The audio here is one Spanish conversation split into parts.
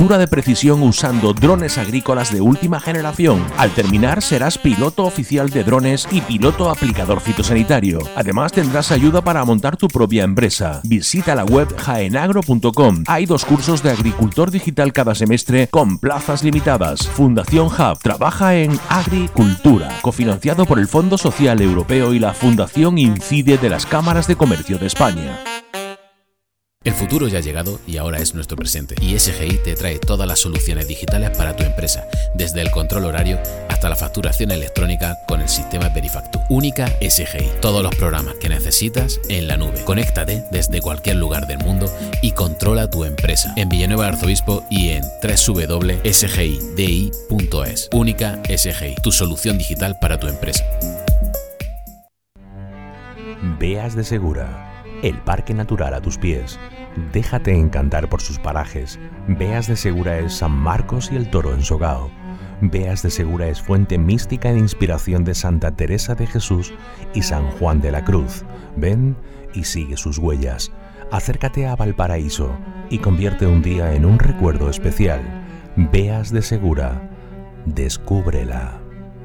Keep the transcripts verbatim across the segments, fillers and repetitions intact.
agricultura de precisión usando drones agrícolas de última generación. Al terminar serás piloto oficial de drones y piloto aplicador fitosanitario. Además tendrás ayuda para montar tu propia empresa. Visita la web jaenagro punto com. Hay dos cursos de agricultor digital cada semestre con plazas limitadas. Fundación Hub trabaja en agricultura, cofinanciado por el Fondo Social Europeo y la Fundación Incide de las Cámaras de Comercio de España. El futuro ya ha llegado y ahora es nuestro presente. Y S G I te trae todas las soluciones digitales para tu empresa, desde el control horario hasta la facturación electrónica con el sistema Verifactu. Única S G I. Todos los programas que necesitas en la nube. Conéctate desde cualquier lugar del mundo y controla tu empresa. En Villanueva de Arzobispo y en doble u doble u doble u punto s g i d i punto es. Única S G I. Tu solución digital para tu empresa. Beas de Segura. El parque natural a tus pies. Déjate encantar por sus parajes. Beas de Segura es San Marcos y el Toro en Sogao. Beas de Segura es fuente mística de inspiración de Santa Teresa de Jesús y San Juan de la Cruz. Ven y sigue sus huellas. Acércate a Valparaíso y convierte un día en un recuerdo especial. Beas de Segura. Descúbrela.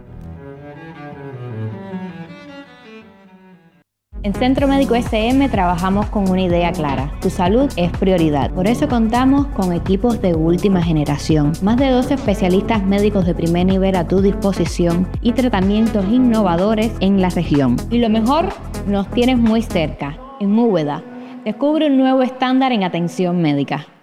En Centro Médico S M trabajamos con una idea clara: tu salud es prioridad. Por eso contamos con equipos de última generación, más de doce especialistas médicos de primer nivel a tu disposición y tratamientos innovadores en la región. Y lo mejor, nos tienes muy cerca, en Úbeda. Descubre un nuevo estándar en atención médica.